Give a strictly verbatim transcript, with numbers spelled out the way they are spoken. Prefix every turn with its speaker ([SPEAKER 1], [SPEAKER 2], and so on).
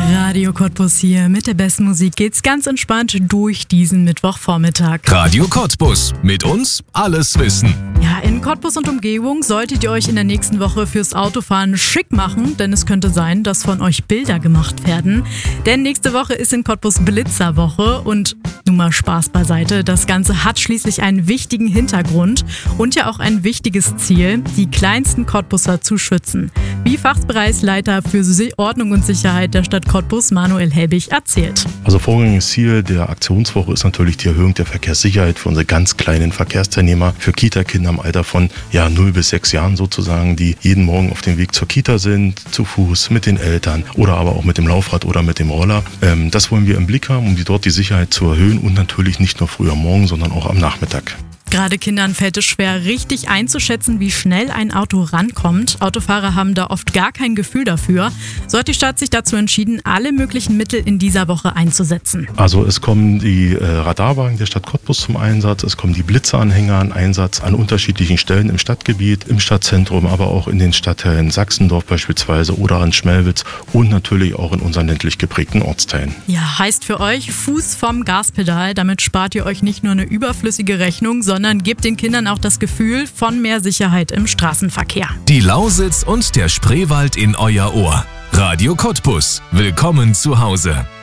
[SPEAKER 1] Radio Cottbus hier. Mit der besten Musik geht's ganz entspannt durch diesen Mittwochvormittag.
[SPEAKER 2] Radio Cottbus. Mit uns alles wissen.
[SPEAKER 1] Ja, in Cottbus und Umgebung solltet ihr euch in der nächsten Woche fürs Autofahren schick machen, denn es könnte sein, dass von euch Bilder gemacht werden. Denn nächste Woche ist in Cottbus Blitzerwoche und nun mal Spaß beiseite. Das Ganze hat schließlich einen wichtigen Hintergrund und ja auch ein wichtiges Ziel, die kleinsten Cottbusser zu schützen. Wie Fachbereichsleiter für Ordnung und Sicherheit der Stadt Cottbus, Manuel Helbig, erzählt.
[SPEAKER 3] Also vorrangiges Ziel der Aktionswoche ist natürlich die Erhöhung der Verkehrssicherheit für unsere ganz kleinen Verkehrsteilnehmer, für Kita-Kinder im Alter von ja, null bis sechs Jahren sozusagen, die jeden Morgen auf dem Weg zur Kita sind, zu Fuß, mit den Eltern oder aber auch mit dem Laufrad oder mit dem Roller. Ähm, das wollen wir im Blick haben, um die dort die Sicherheit zu erhöhen und natürlich nicht nur früh am Morgen, sondern auch am Nachmittag.
[SPEAKER 1] Gerade Kindern fällt es schwer, richtig einzuschätzen, wie schnell ein Auto rankommt. Autofahrer haben da oft gar kein Gefühl dafür. So hat die Stadt sich dazu entschieden, alle möglichen Mittel in dieser Woche einzusetzen.
[SPEAKER 3] Also es kommen die äh, Radarwagen der Stadt Cottbus zum Einsatz, es kommen die Blitzeranhänger in Einsatz an unterschiedlichen Stellen im Stadtgebiet, im Stadtzentrum, aber auch in den Stadtteilen Sachsendorf beispielsweise oder an Schmelwitz und natürlich auch in unseren ländlich geprägten Ortsteilen.
[SPEAKER 1] Ja, heißt für euch Fuß vom Gaspedal. Damit spart ihr euch nicht nur eine überflüssige Rechnung, sondern sondern gebt den Kindern auch das Gefühl von mehr Sicherheit im Straßenverkehr.
[SPEAKER 2] Die Lausitz und der Spreewald in euer Ohr. Radio Cottbus. Willkommen zu Hause.